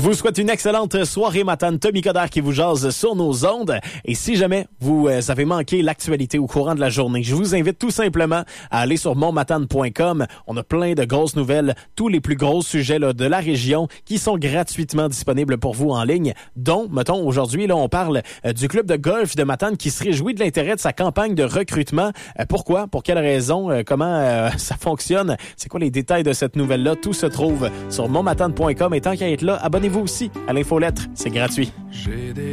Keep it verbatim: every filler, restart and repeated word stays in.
vous souhaite une excellente soirée matane. Tommy Coderre qui vous jase sur nos ondes. Et si jamais vous euh, avez manqué l'actualité au courant de la journée, je vous invite tout simplement à aller sur montmatane point com. On a plein de grosses nouvelles, tous les plus gros sujets là, de la région qui sont gratuitement disponibles pour vous en ligne. Dont, mettons, aujourd'hui, là, on parle euh, du club de golf de Matane qui se réjouit de l'intérêt de sa campagne de recrutement. Euh, pourquoi? Pour quelle raison? Euh, comment euh, ça fonctionne? C'est quoi les détails de cette nouvelle-là? Tout se trouve sur montmatane point com. Et tant qu'à être là, abonnez-vous aussi à l'infolettre. C'est gratuit. J'ai des